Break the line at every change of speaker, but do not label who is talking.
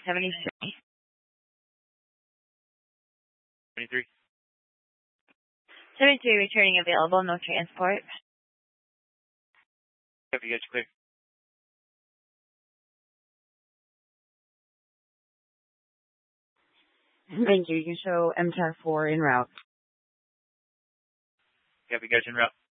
73.
23.
73 returning available, no transport.
Copy, got you clear.
Thank you. You can show MTAR 4 en route.
Copy, got you en route.